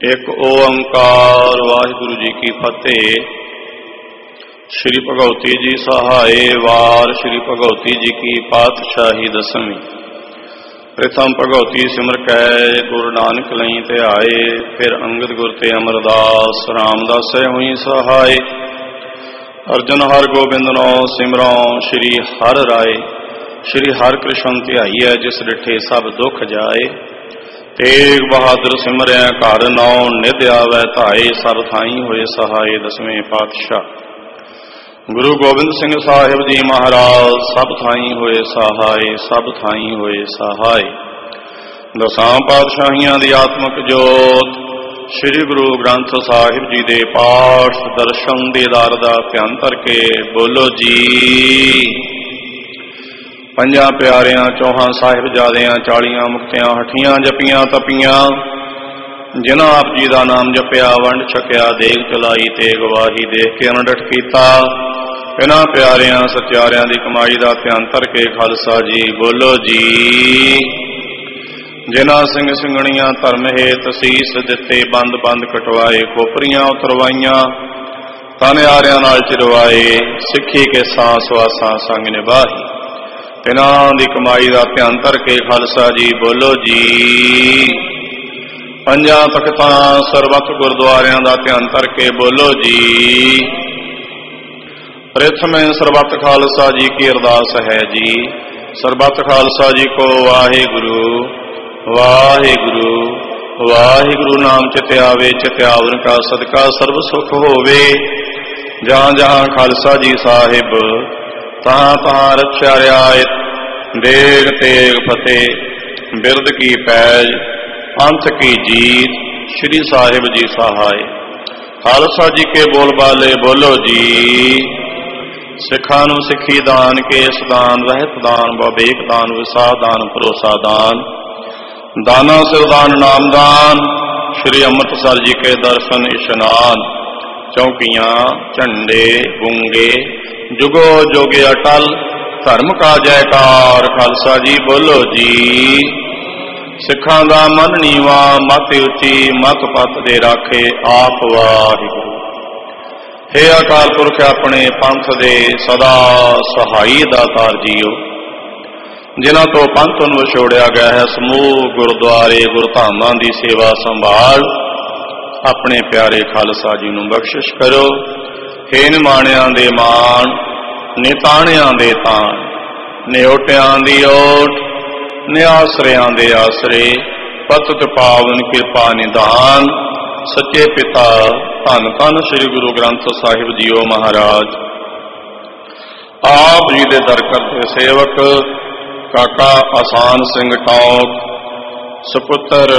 एक ओंकार वाहिगुरु जी की फतेह। श्री भगवती जी सहाय वार श्री भगवती जी की पातशाही दसवीं। प्रथम भगवती सिमर कै गुरु नानक लई ते आए, फिर अंगद गुर ते अमरदास रामदास हुई सहाय। अर्जुन हर गोबिंद नौ सिमरों श्री हर राय। श्री हर कृष्ण ध्याईऐ जिस डिठे सब दुख जाए। तेग बहादुर सिमरै घर नौ निध आवै धाए, सब थाई होए सहाय दसवें पातशाह। गुरु गोबिंद सिंह साहिब जी महाराज सब थाई होए सहाय, सब थाई होए सहाय। दसां पातशाहियां दी आत्मक जोत श्री गुरु ग्रंथ साहिब जी दे पाठ दर्शन दीदार दा ध्यान करके बोलो जी। पंजां प्यारियां चौहां साहिबजादियां 40 मुक्तियां हठियां जपियां तपियां, जिन्हां आप जी दा नाम जपिया वंड छकिया देग चलाई ते गवाही देख के अनडट कीता। इन्हां प्यारियां सत्यारियां दी कमाई दा ध्यान करके खालसा जी बोलो जी। जिन्हां सिंह सिंगणियां धर्म हेत सीस दिते, बंद बंद कटवाए खोपरियां उतरवाइयां, तनियारियां नाल चिरवाए सिੱਖੀ के सांस वासां संग निभाई। तिन्हां दी कमाई दा ध्यान करके खालसा जी बोलो जी। पंजां तख्तां सरबत गुरुद्वारियां दा ध्यान करके बोलो जी। प्रथम सरबत खालसा जी की अरदास है जी। सरबत खालसा जी को वाहिगुरु वाहिगुरु वाहिगुरु नाम चित आवे, चित आवन का सदका सर्व सुख होवे। जहाँ जहाँ खालसा जी साहिब तहाँ तहाँ रक्षा रियायत, देग तेग फतेह बिरद की पैज पंथ की जीत। श्री साहिब जी सहाय। खालसा जी के बोल बाले बोलो जी। सिखा नूं सिखी दान, केस दान, रहत दान, बबेक दान, विसा दान, भरोसा दान, दाना सिरदान नाम दान। श्री अमृतसर जी के दर्शन इशनान, चौकियां झंडे गुंगे जुगो जोगे अटल, धर्म का जयकार। खालसा जी बोलो जी। सिखां दा मन नीवा मत उची, मत पत दे राखे आप वाहिगुरु। हे अकाल पुरख अपने पंथ दे सदा सहाई दातार जीओ। जिन्हां तो पंथ नूं विछोड़िया गया है, समूह गुरुद्वारे गुरधामां दी सेवा संभाल अपने प्यारे खालसा जी नूं बख्शिश करो। हे निमाणियां दे मान, निताणियां दे ताण, निओटियां दी ओट, निआसरियां दे आसरे, पतत पावन कृपा निधान। सच्चे पिता धन धन श्री गुरु ग्रंथ साहिब जीओ महाराज। आप जी दे दर करते सेवक काका आसान सिंह टौक, सपुत्र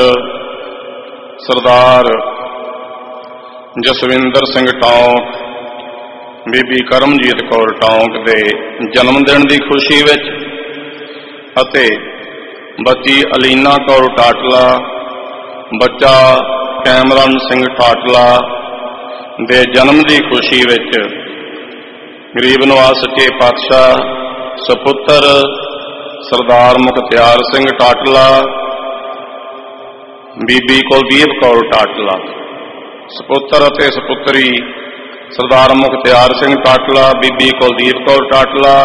सरदार जसविंदर सिंह टौक, बीबी करमजीत कौर टौक दे जन्मदिन की खुशी विच अते बच्ची अलीना कौर टाटला, बच्चा कैमरन सिंह टाटला दे जन्म की खुशी विच गरीब नवाज सच्चे पातशाह सपुत्र सरदार मुखत्यार सिंह टाटला, बीबी कुलदीप कौर टाटला, सपुत्र अते सपुत्री सरदार मुखत्यार सिंह टाटला, बीबी कुलदीप कौर टाटला,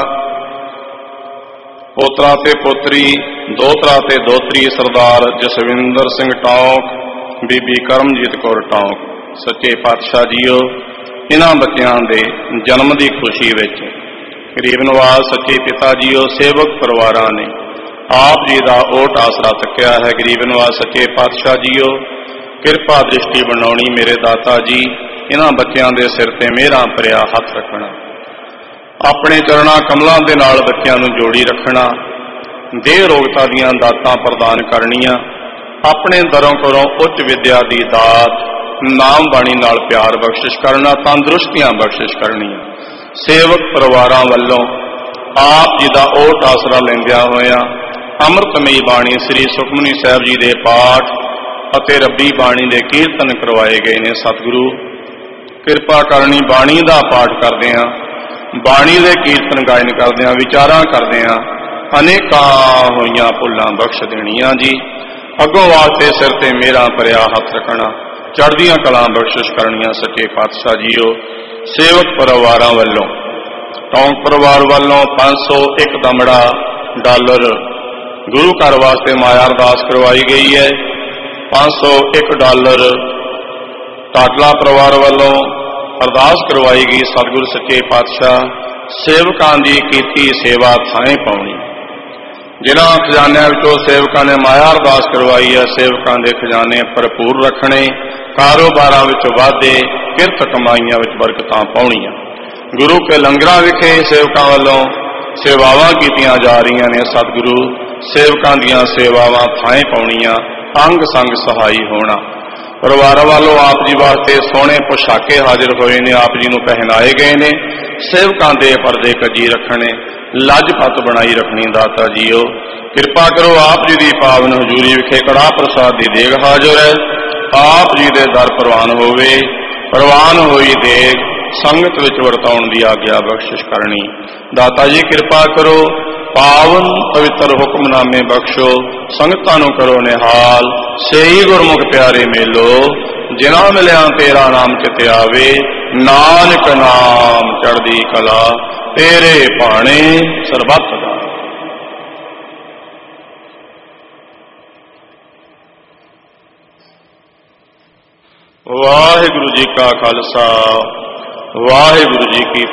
पोतरा ते पोतरी, दोतरा ते दोतरी सरदार जसविंदर सिंह टौक, बीबी करमजीत कौर टौक। सच्चे पातशाह जीओ, इन्हां बच्चों के जन्म की खुशी विच गरीब नवाज सच्चे पिता जीओ सेवक परिवारां ने आप जी का ओट आसरा तकिया है। गरीब नवाज सच्चे पातशाह जीओ किरपा दृष्टि बनाउणी मेरे दाता जी। इन्हां बच्चों के सिर ते मेहरां भरिया हथ रखना, अपने चरणा कमलों के नाल बच्चों नूं जोड़ी रखना, देह रोगता दीआं दातां प्रदान करनियां, अपने दरों कोलों उच्च विद्या की दात नाम बाणी नाल प्यार बख्शिश करना, तंदुरुस्तियां बख्शिश करनियां। सेवक परिवारां वल्लों आप जी का ओट आसरा लैंदियां होइयां अमृतमयी बाणी श्री सुखमनी साहिब जी के पाठ अते रब्बी बाणी के कीर्तन करवाए गए ने। सतगुरु किरपा करनी, बाणी का पाठ करदिआं, बाणी के कीर्तन गायन करदिआं, विचारां करदिआं अनेकां होईयां भुल्लां बख्श देणियां जी। अगों वास्ते सिर ते मेरा भरिया हथ रखना, ਚੜ੍ਹਦੀਆਂ ਕਲਾਂ ਬਖਸ਼ਿਸ਼ ਕਰਨੀਆਂ ਸੱਚੇ ਪਾਤਸ਼ਾਹ ਜੀਓ। ਸੇਵਕ ਪਰਿਵਾਰਾਂ ਵੱਲੋਂ ਟੌਂਕ ਪਰਿਵਾਰ ਵੱਲੋਂ 501 ਦਮੜਾ ਡਾਲਰ ਗੁਰੂ ਘਰ ਵਾਸਤੇ ਮਾਇਆ ਅਰਦਾਸ ਕਰਵਾਈ ਗਈ ਹੈ। 501 ਡਾਲਰ ਟਾਟਲਾ ਪਰਿਵਾਰ ਵੱਲੋਂ ਅਰਦਾਸ ਕਰਵਾਈ ਗਈ। ਸਤਿਗੁਰੂ ਸੱਚੇ ਪਾਤਸ਼ਾਹ ਸੇਵਕਾਂ ਦੀ ਕੀਤੀ ਸੇਵਾ ਥਾਂ ਪਾਉਣੀ। ਜਿਨ੍ਹਾਂ ਖਜ਼ਾਨਿਆਂ ਵਿੱਚੋਂ ਸੇਵਕਾਂ ਨੇ ਮਾਇਆ ਅਰਦਾਸ ਕਰਵਾਈ ਹੈ, ਸੇਵਕਾਂ ਦੇ ਖਜ਼ਾਨੇ ਭਰਪੂਰ ਰੱਖਣੇ, ਕਾਰੋਬਾਰਾਂ ਵਿੱਚ ਵਾਧੇ, ਕਿਰਤ ਕਮਾਈਆਂ ਵਿੱਚ ਬਰਕਤਾਂ ਪਾਉਣੀਆਂ। ਗੁਰੂ ਕੇ ਲੰਗਰਾਂ ਵਿਖੇ ਸੇਵਕਾਂ ਵੱਲੋਂ ਸੇਵਾਵਾਂ ਕੀਤੀਆਂ ਜਾ ਰਹੀਆਂ ਨੇ। ਸਤਿਗੁਰੂ ਸੇਵਕਾਂ ਦੀਆਂ ਸੇਵਾਵਾਂ ਥਾਂ ਪਾਉਣੀਆਂ, ਅੰਗ ਸੰਗ ਸਹਾਈ ਹੋਣਾ। ਪਰਿਵਾਰਾਂ ਵੱਲੋਂ ਆਪ ਜੀ ਵਾਸਤੇ ਸੋਹਣੇ ਪੁਸ਼ਾਕੇ ਹਾਜ਼ਰ ਹੋਏ ਨੇ, ਆਪ ਜੀ ਨੂੰ ਪਹਿਨਾਏ ਗਏ ਨੇ। ਸੇਵਕਾਂ ਦੇ ਪਰਦੇ ਕੱਜੀ ਰੱਖਣੇ, ਲੱਜਪਤ ਬਣਾਈ ਰੱਖਣੀ। ਦਾਤਾ ਜੀਓ ਕਿਰਪਾ ਕਰੋ, ਆਪ ਜੀ ਦੀ ਪਾਵਨ ਹਜ਼ੂਰੀ ਵਿਖੇ ਕੜਾਹ ਪ੍ਰਸਾਦ ਦੀ ਦੇਗ ਹਾਜ਼ਰ ਹੈ। ਆਪ ਜੀ ਦੇ ਦਰ ਪ੍ਰਵਾਨ ਹੋਵੇ। ਪ੍ਰਵਾਨ ਹੋਈ ਦੇਗ ਸੰਗਤ ਵਿੱਚ ਵਰਤਾਉਣ ਦੀ ਆਗਿਆ ਬਖਸ਼ਿਸ਼ ਕਰਨੀ। ਦਾਤਾ ਜੀ ਕਿਰਪਾ ਕਰੋ, ਪਾਵਨ ਪਵਿੱਤਰ ਹੁਕਮਨਾਮੇ ਬਖਸ਼ੋ, ਸੰਗਤਾਂ ਨੂੰ ਕਰੋ ਨਿਹਾਲ। ਸਹੀ ਗੁਰਮੁਖ ਪਿਆਰੇ ਮੇਲੋ, ਜਿਨ੍ਹਾਂ ਮਿਲਿਆ ਤੇਰਾ ਨਾਮ ਚਿਤ ਆਵੇ। ਨਾਨਕ ਨਾਮ ਚੜ੍ਹਦੀ ਕਲਾ, ਤੇਰੇ ਭਾਣੇ ਸਰਬੱਤ ਦਾ। ਵਾਹਿਗੁਰੂ ਜੀ ਕਾ ਖਾਲਸਾ, ਵਾਹਿਗੁਰੂ ਜੀ ਕੀ